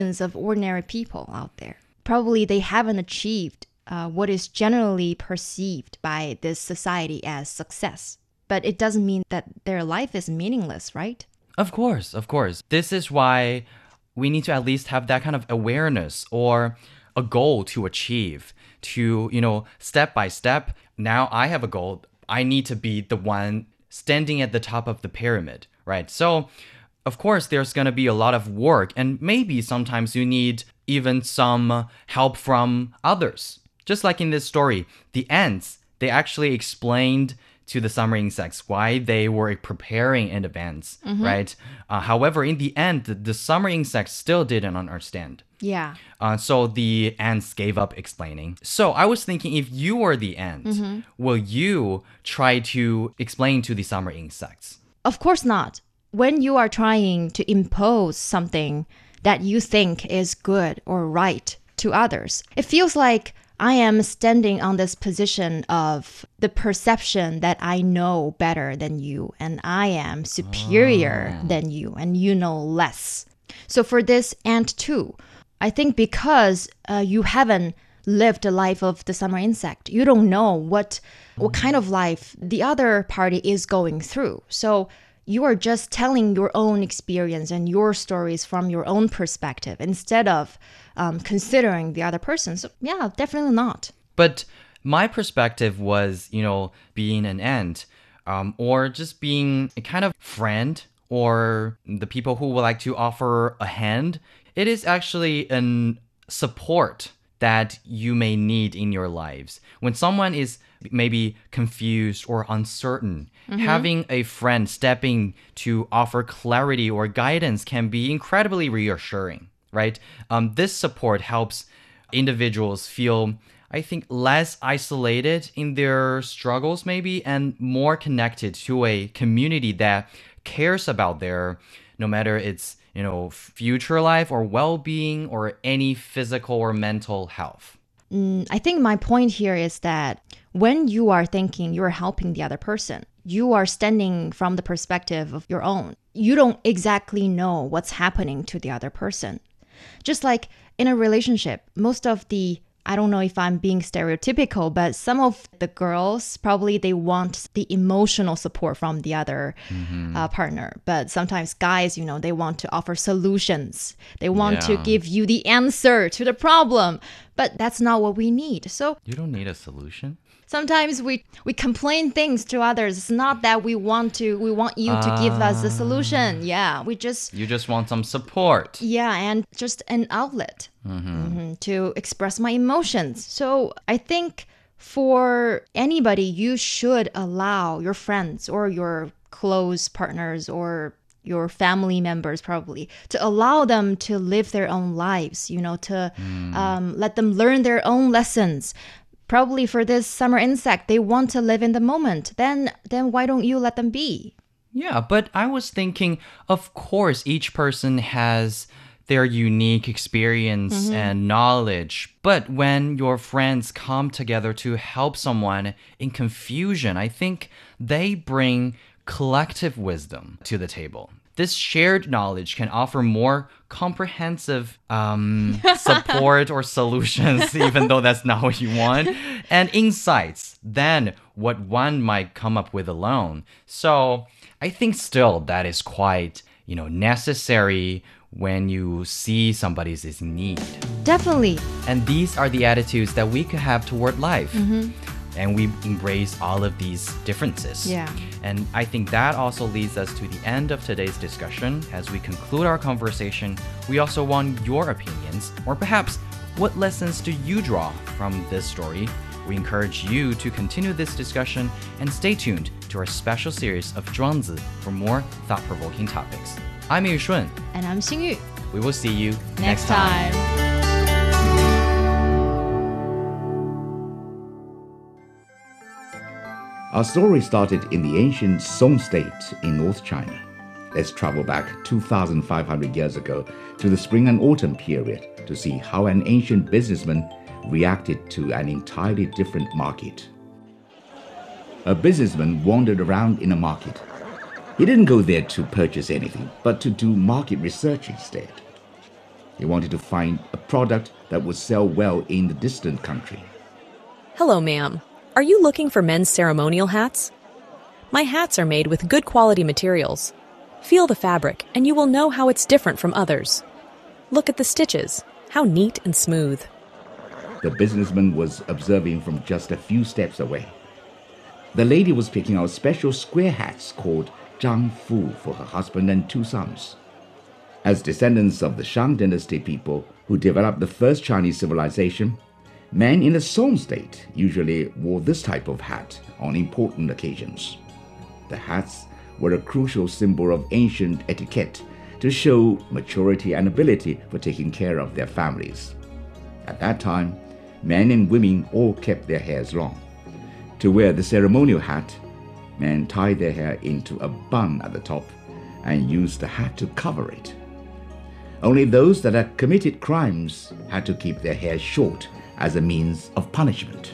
of ordinary people out there. Probably they haven't achieved what is generally perceived by this society as success. But it doesn't mean that their life is meaningless, right? Of course, of course. This is why we need to at least have that kind of awareness or a goal to achieve, to, step by step. Now I have a goal. I need to be the one standing at the top of the pyramid, right? So, of course, there's going to be a lot of work, and maybe sometimes you need even some help from others. Just like in this story, the ants, they actually explained to the summer insects why they were preparing in advance, right? However, in the end, the summer insects still didn't understand. Yeah. So the ants gave up explaining. So I was thinking, if you were the ant, will you try to explain to the summer insects? Of course not. When you are trying to impose something that you think is good or right to others, it feels like I am standing on this position of the perception that I know better than you, and I am superior than you, and you know less. So for this ant too, I think because you haven't lived the life of the summer insect, you don't know what kind of life the other party is going through. So you are just telling your own experience and your stories from your own perspective instead of considering the other person. So yeah, definitely not. But my perspective was, being an ant, or just being a kind of friend, or the people who would like to offer a hand. It is actually a support that you may need in your lives. When someone is maybe confused or uncertain, having a friend stepping to offer clarity or guidance can be incredibly reassuring, right? This support helps individuals feel, I think, less isolated in their struggles maybe, and more connected to a community that cares about their, no matter it's, future life or well-being or any physical or mental health. I think my point here is that when you are thinking you're helping the other person, you are standing from the perspective of your own. You don't exactly know what's happening to the other person. Just like in a relationship, most of the, I don't know if I'm being stereotypical, but some of the girls, probably they want the emotional support from the other partner. But sometimes guys, they want to offer solutions. They want to give you the answer to the problem. But that's not what we need. So you don't need a solution? Sometimes we complain things to others. It's not that we want you to give us a solution. Yeah, you just want some support. Yeah, and just an outlet to express my emotions. So I think for anybody, you should allow your friends or your close partners or your family members probably to allow them to live their own lives, to let them learn their own lessons. Probably for this summer insect, they want to live in the moment. Then why don't you let them be? Yeah, but I was thinking, of course, each person has their unique experience and knowledge. But when your friends come together to help someone in confusion, I think they bring collective wisdom to the table. This shared knowledge can offer more comprehensive support or solutions, even though that's not what you want, and insights than what one might come up with alone. So I think still that is quite, necessary when you see somebody's in need. Definitely. And these are the attitudes that we could have toward life. And we embrace all of these differences. Yeah. And I think that also leads us to the end of today's discussion. As we conclude our conversation, we also want your opinions, or perhaps what lessons do you draw from this story? We encourage you to continue this discussion and stay tuned to our special series of 庄子 for more thought-provoking topics. I'm Yushun. And I'm Xingyu. We will see you Next time. Our story started in the ancient Song state in North China. Let's travel back 2,500 years ago to the spring and autumn period to see how an ancient businessman reacted to an entirely different market. A businessman wandered around in a market. He didn't go there to purchase anything, but to do market research instead. He wanted to find a product that would sell well in the distant country. Hello, ma'am. Are you looking for men's ceremonial hats? My hats are made with good quality materials. Feel the fabric, and you will know how it's different from others. Look at the stitches. How neat and smooth. The businessman was observing from just a few steps away. The lady was picking out special square hats called Zhang Fu for her husband and 2 sons. As descendants of the Shang dynasty people who developed the first Chinese civilization, men in the Song state usually wore this type of hat on important occasions. The hats were a crucial symbol of ancient etiquette to show maturity and ability for taking care of their families. At that time, men and women all kept their hairs long. To wear the ceremonial hat, men tied their hair into a bun at the top and used the hat to cover it. Only those that had committed crimes had to keep their hair short as a means of punishment.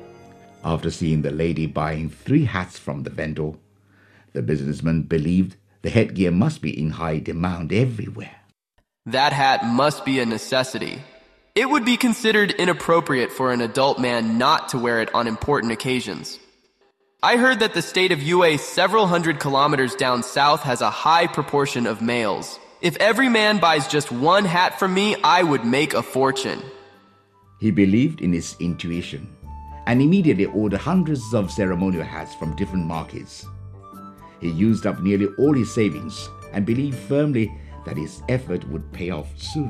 After seeing the lady buying 3 hats from the vendor, the businessman believed the headgear must be in high demand everywhere. That hat must be a necessity. It would be considered inappropriate for an adult man not to wear it on important occasions. I heard that the state of Yue, several hundred kilometers down south, has a high proportion of males. If every man buys just 1 hat from me, I would make a fortune. He believed in his intuition and immediately ordered hundreds of ceremonial hats from different markets. He used up nearly all his savings and believed firmly that his effort would pay off soon.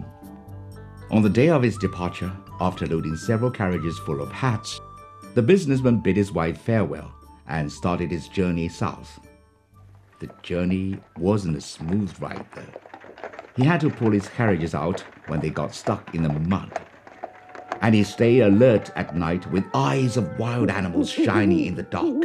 On the day of his departure, after loading several carriages full of hats, the businessman bid his wife farewell and started his journey south. The journey wasn't a smooth ride though. He had to pull his carriages out when they got stuck in the mud. And he stayed alert at night with eyes of wild animals shining in the dark.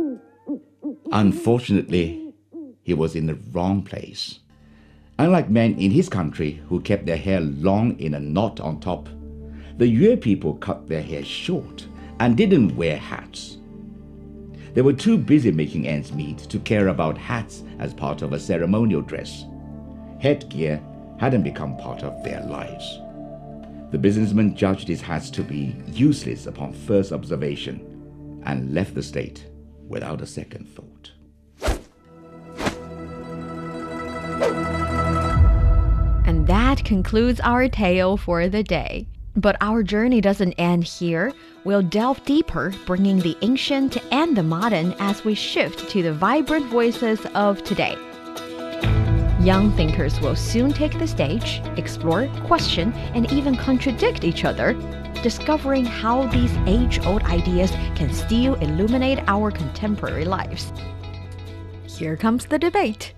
Unfortunately, he was in the wrong place. Unlike men in his country who kept their hair long in a knot on top, the Yue people cut their hair short and didn't wear hats. They were too busy making ends meet to care about hats as part of a ceremonial dress. Headgear hadn't become part of their lives. The businessman judged his hats to be useless upon first observation and left the state without a second thought. And that concludes our tale for the day. But our journey doesn't end here. We'll delve deeper, bringing the ancient and the modern as we shift to the vibrant voices of today. Young thinkers will soon take the stage, explore, question, and even contradict each other, discovering how these age-old ideas can still illuminate our contemporary lives. Here comes the debate.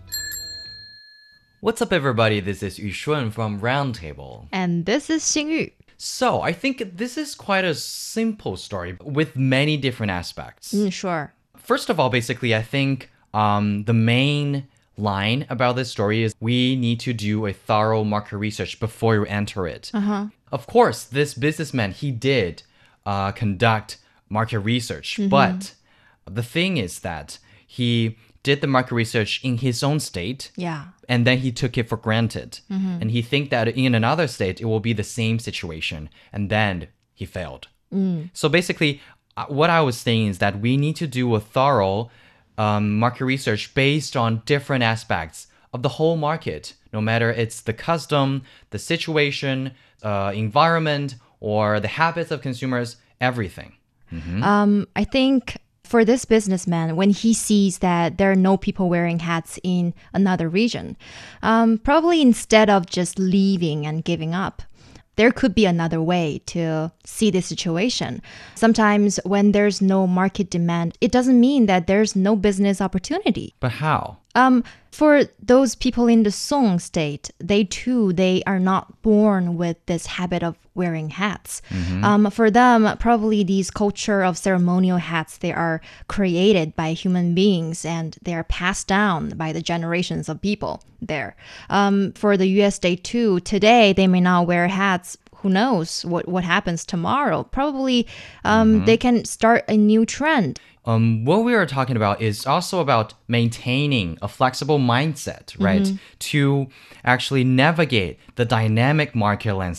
What's up, everybody? This is Yu Shun from Roundtable. And this is Xingyu. So, I think this is quite a simple story with many different aspects. Sure. First of all, basically, I think the main line about this story is we need to do a thorough market research before you enter it. Of course, this businessman, he did conduct market research, but the thing is that he did the market research in his own state, and then he took it for granted. And he think that in another state, it will be the same situation, and then he failed. So basically, what I was saying is that we need to do a thorough market research based on different aspects of the whole market, no matter it's the custom, the situation, environment, or the habits of consumers, everything. I think for this businessman, when he sees that there are no people wearing hats in another region, probably instead of just leaving and giving up, there could be another way to see the situation. Sometimes when there's no market demand, it doesn't mean that there's no business opportunity. But how? For those people in the Song state, they are not born with this habit of wearing hats. For them, probably these culture of ceremonial hats, they are created by human beings and they are passed down by the generations of people there. For the US state too, today they may not wear hats. Who knows what happens tomorrow? Probably they can start a new trend. what we are talking about is also about maintaining a flexible mindset, right? To actually navigate the dynamic market landscape.